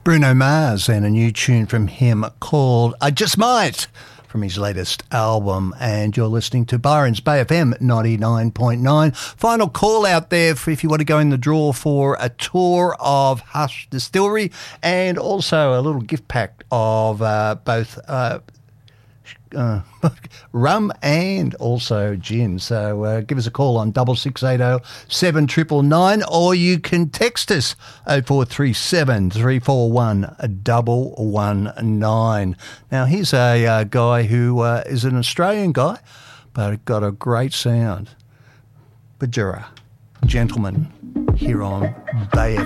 Bruno Mars and a new tune from him called I Just Might from his latest album, and you're listening to Byron's Bay FM 99.9. Final call out there for if you want to go in the draw for a tour of Hush Distillery and also a little gift pack of both rum and also gin. So give us a call on 6680 7999, or you can text us 0437 341 119. Now here's a guy who is an Australian guy but got a great sound. Bajura, Gentleman, here on Bay